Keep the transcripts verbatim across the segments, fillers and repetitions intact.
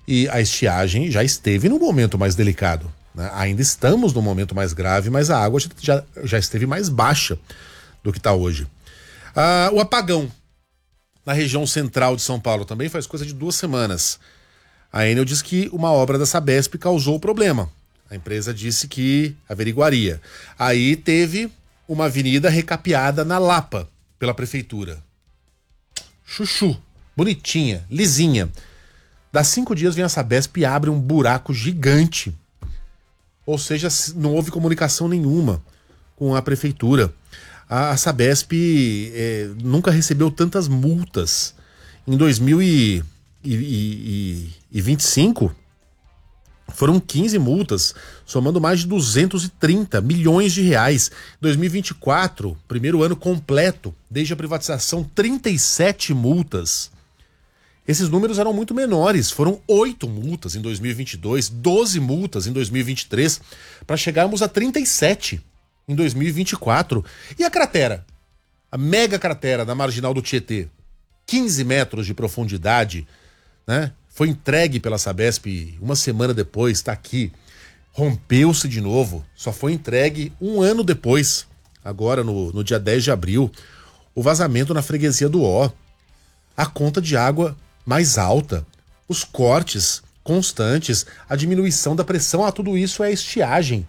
E a estiagem já esteve num momento mais delicado, né? Ainda estamos num momento mais grave, mas a água já, já esteve mais baixa do que está hoje. Ah, o apagão na região central de São Paulo também faz coisa de duas semanas. A Enel diz que uma obra da Sabesp causou o problema. A empresa disse que averiguaria. Aí teve uma avenida recapeada na Lapa pela prefeitura. Chuchu, bonitinha, lisinha. Dá cinco dias vem a Sabesp e abre um buraco gigante. Ou seja, não houve comunicação nenhuma com a prefeitura. A Sabesp é, nunca recebeu tantas multas. Em dois mil e vinte e cinco, foram quinze multas, somando mais de duzentos e trinta milhões de reais. dois mil e vinte e quatro, primeiro ano completo, desde a privatização, trinta e sete multas. Esses números eram muito menores, foram oito multas em dois mil e vinte e dois, doze multas em dois mil e vinte e três, para chegarmos a trinta e sete em dois mil e vinte e quatro. E a cratera? A mega cratera da marginal do Tietê, quinze metros de profundidade, né? Foi entregue pela Sabesp uma semana depois, está aqui. Rompeu-se de novo, só foi entregue um ano depois, agora no, no dia dez de abril, o vazamento na freguesia do Ó. A conta de água mais alta, os cortes constantes, a diminuição da pressão, ah, tudo isso é estiagem.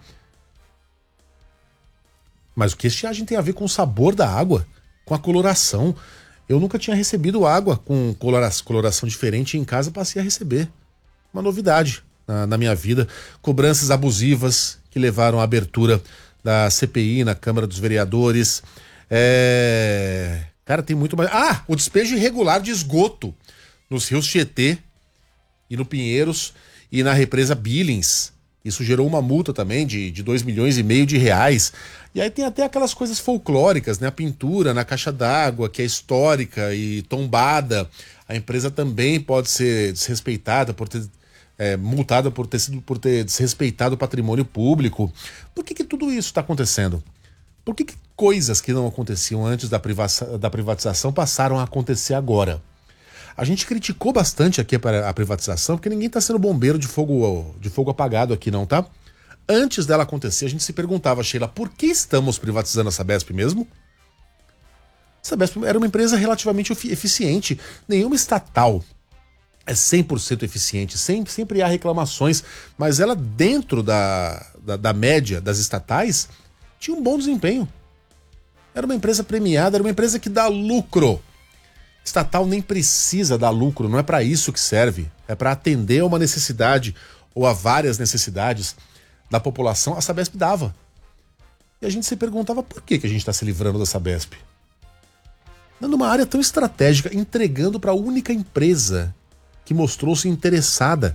Mas o que estiagem tem a ver com o sabor da água, com a coloração? Eu nunca tinha recebido água com coloração diferente em casa, passei a receber. Uma novidade na, na minha vida. Cobranças abusivas que levaram à abertura da C P I na Câmara dos Vereadores. É... Cara, tem muito mais... Ah, o despejo irregular de esgoto nos rios Tietê e no Pinheiros e na represa Billings. Isso gerou uma multa também de, de dois milhões e meio de reais. E aí tem até aquelas coisas folclóricas, né? A pintura na caixa d'água, que é histórica e tombada. A empresa também pode ser desrespeitada, por ter, é, multada por ter, sido, por ter desrespeitado o patrimônio público. Por que que tudo isso está acontecendo? Por que que coisas que não aconteciam antes da, priva- da privatização passaram a acontecer agora? A gente criticou bastante aqui a privatização, porque ninguém está sendo bombeiro de fogo, de fogo apagado aqui não, tá? Antes dela acontecer, a gente se perguntava, Sheila, por que estamos privatizando a Sabesp mesmo? A Sabesp era uma empresa relativamente eficiente. Nenhuma estatal é cem por cento eficiente, sempre, sempre há reclamações, mas ela dentro da, da, da média das estatais tinha um bom desempenho. Era uma empresa premiada, era uma empresa que dá lucro. Estatal nem precisa dar lucro, não é para isso que serve. É para atender a uma necessidade ou a várias necessidades da população. A Sabesp dava. E a gente se perguntava por que, que a gente está se livrando da Sabesp. Dando uma área tão estratégica, entregando para a única empresa que mostrou-se interessada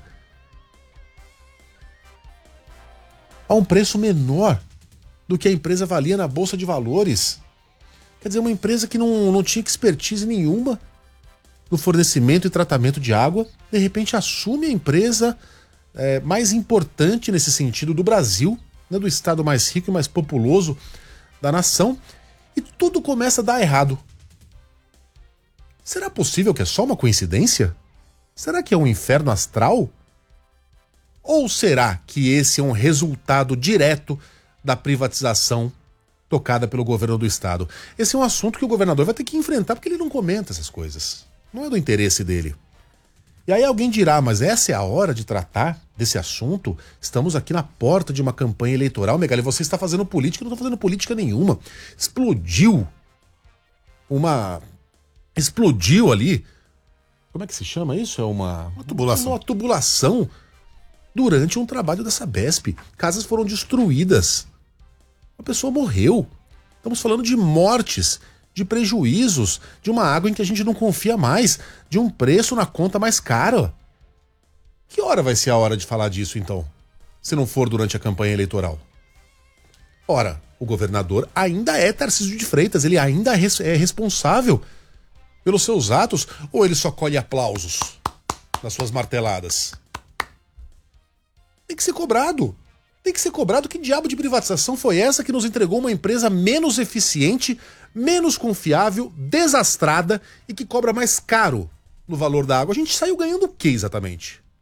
a um preço menor do que a empresa valia na Bolsa de Valores. Quer dizer, uma empresa que não, não tinha expertise nenhuma no fornecimento e tratamento de água, de repente assume a empresa é, mais importante nesse sentido do Brasil, né, do estado mais rico e mais populoso da nação, e tudo começa a dar errado. Será possível que é só uma coincidência? Será que é um inferno astral? Ou será que esse é um resultado direto da privatização tocada pelo governo do estado? Esse é um assunto que o governador vai ter que enfrentar, porque ele não comenta essas coisas. Não é do interesse dele. E aí alguém dirá, mas essa é a hora de tratar desse assunto? Estamos aqui na porta de uma campanha eleitoral, Megali, você está fazendo política? Eu não estou fazendo política nenhuma. Explodiu uma... Explodiu ali... Como é que se chama isso? É uma... Uma tubulação. Uma tubulação durante um trabalho da Sabesp. Casas foram destruídas. Uma pessoa morreu. Estamos falando de mortes, de prejuízos, de uma água em que a gente não confia mais, de um preço na conta mais caro. Que hora vai ser a hora de falar disso, então? Se não for durante a campanha eleitoral. Ora, o governador ainda é Tarcísio de Freitas, ele ainda é responsável pelos seus atos, ou ele só colhe aplausos nas suas marteladas? Tem que ser cobrado. Tem que ser cobrado. Que diabo de privatização foi essa que nos entregou uma empresa menos eficiente, menos confiável, desastrada e que cobra mais caro no valor da água? A gente saiu ganhando o que exatamente?